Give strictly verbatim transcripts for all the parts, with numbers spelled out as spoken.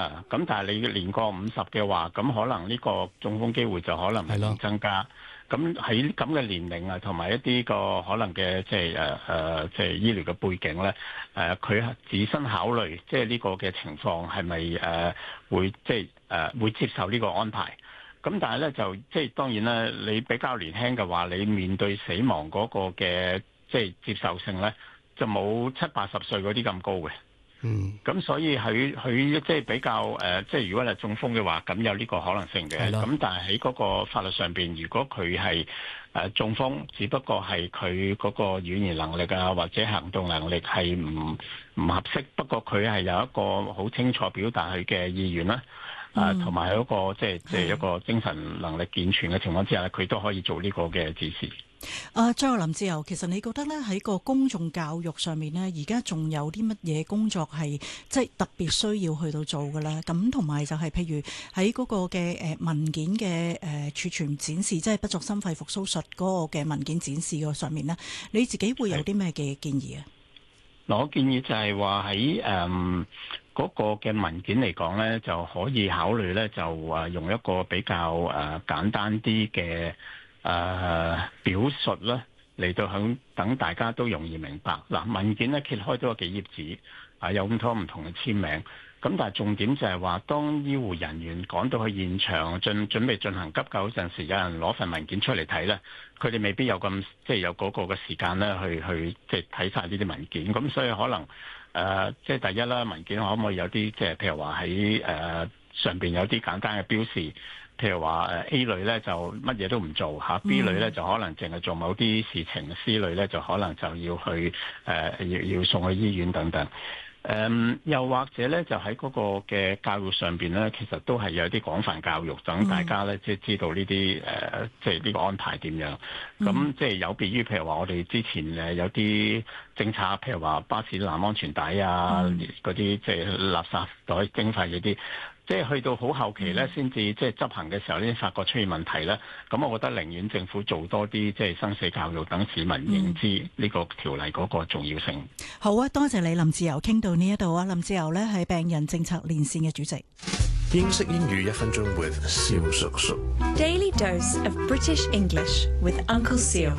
啦。咁但係你年過五十嘅話，咁可能呢個中風機會就可能唔增加。咁喺咁嘅年齡啊，同埋一啲個可能嘅即係誒誒即係醫療嘅背景咧，誒佢自身考慮即係呢個嘅情況係咪誒會即係誒會接受呢個安排？咁但係咧就即係當然啦，你比較年輕嘅話，你面對死亡嗰個嘅即係接受性咧，就冇七八十歲嗰啲咁高嘅。嗯，咁所以佢佢即係比較誒、呃，即係如果係中風嘅話，咁有呢個可能性嘅。咁但係喺嗰個法律上邊，如果佢係誒中風，只不過係佢嗰個語言能力啊，或者行動能力係唔唔合適，不過佢係有一個好清楚表達佢嘅意願啦。啊，同埋一個即係即係一個精神能力健全嘅情況之下，佢都可以做呢個嘅指示。 啊，最後林志釉，其實你覺得咧喺個公眾教育上面咧，而家仲有啲乜嘢工作係即係特別需要去到做嘅咧？咁同埋就係譬如喺嗰個嘅誒文件嘅誒儲存展示，即係不作心肺復甦術嗰個嘅文件展示個上面咧，你自己會有啲咩嘅建議啊？ 嗱，我建議就係話喺誒嗰個嘅文件嚟講咧，就可以考慮咧，就誒用一個比較誒簡單啲嘅誒表述啦，嚟到響等大家都容易明白。嗱，文件咧揭開咗幾頁紙，啊有咁多唔同嘅簽名。咁但係重點就係話，當醫護人員趕到去現場進準備進行急救嗰陣時，有人攞份文件出嚟睇咧，佢哋未必有咁即係有嗰個嘅時間咧，去去即係睇晒呢啲文件。咁所以可能誒、呃，即係第一啦，文件可唔可以有啲即係譬如話喺誒上邊有啲簡單嘅標示，譬如話誒 A 類咧就乜嘢都唔做嚇 ，B 類咧就可能淨係做某啲事情，C 類咧就可能就要去誒、呃、要要送去醫院等等。誒、嗯，又或者咧，就喺嗰個嘅教育上邊咧，其實都係有啲廣泛教育，等大家咧即係知道呢啲誒，即係呢個安排點樣。咁即係有別於譬如話，我哋之前誒有啲政策，譬如話巴士攬安全帶啊，嗰啲即係垃圾袋徵費嗰啲。即係去到好後期咧，先至即係執行嘅時候咧，發覺出現問題咧。咁我覺得寧願政府做多啲即係生死教育，等市民認知呢個條例嗰個重要性。嗯、 好啊，多謝你林志釉，傾到呢一度啊。林志釉咧係病人政策連線嘅主席。 英式英語一分鐘 with 蕭叔叔。 Daily dose of British English with Uncle Seal。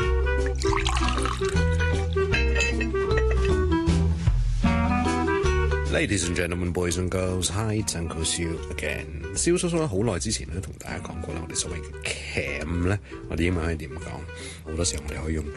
Ladies and gentlemen, boys and girls, hi, it's Uncle Seal again。蕭叔叔咧好耐之前咧同大家講過啦，我哋所謂嘅 cam 咧，我哋英文可以點講？好多時候我哋可以用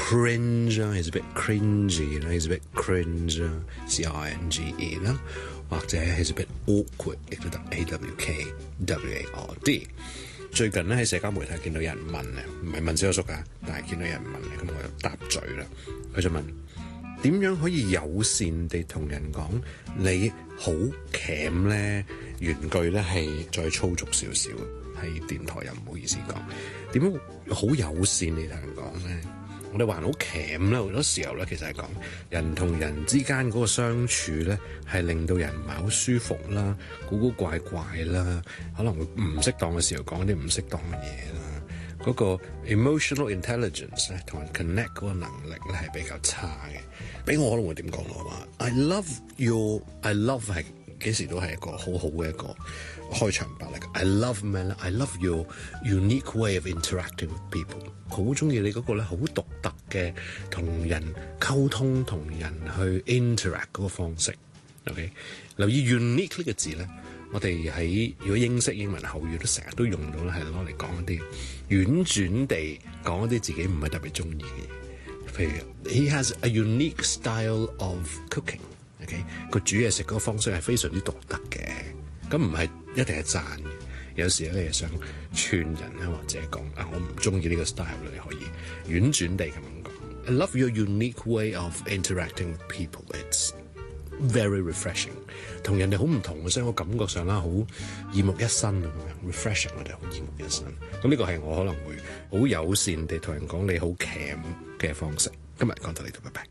cringe 啦 ，is a bit cringy 啦 ，is a bit cringe 啦 ，c r i n g e 啦，或者 is a bit awkward 亦都得 ，a w k w a r d。最近咧喺社交媒體見到有人問啊，唔係問蕭叔叔㗎，但係見到有人問嘅，咁我就答嘴啦。佢就問：點樣可以友善地同人講你好鉗咧？原句咧係再粗俗少少，喺電台又唔好意思講。點樣好友善地同人講咧？我哋話好鉗啦，好多時候咧，其實係講人同人之間嗰個相處咧，係令到人唔係好舒服啦，古古怪怪啦，可能會唔適當嘅時候講啲唔適當嘅嘢啦。嗰個 emotional intelligence 咧，同人 connect 嗰個能力咧係比較差嘅。俾我可能會點講我話 I love your I love 係幾時都係一個好好嘅一個開場白嚟嘅。I love 咩咧 I love your unique way of interacting with people。好中意你嗰個咧好獨特嘅同人溝通、同人去 interact 嗰個方式。OK， 留意 unique 呢個字咧。我哋喺如果英式英文口語都成日都用到咧，係攞嚟講一啲婉轉地講一啲自己唔係特別中意嘅嘢。譬如 He has a unique style of cooking。OK， 佢煮嘢食嗰個方式係非常之獨特嘅。咁唔係一定係讚嘅，有時咧你係想串人咧，或者講啊我唔中意呢個 style， 你可以婉轉地咁樣講。I love your unique way of interacting with people. It's very refreshing。同人哋好唔同嘅，所以我感覺上啦，好耳目一新啊咁樣 refreshing， 我哋好耳目一新。咁呢個係我可能會好友善地同人講你好 cam 嘅方式。今日講到呢度，拜拜。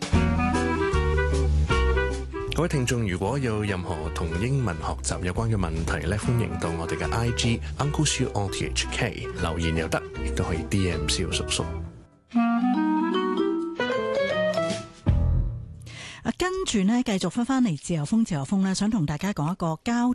各位聽眾，如果有任何同英文學習有關嘅問題咧，歡迎到我哋嘅 I G Uncle Siu O T H K 留言又得，亦都可以 D M 蕭叔叔。 跟住呢，繼續翻翻嚟自由風，自由風呢，想同大家講一個交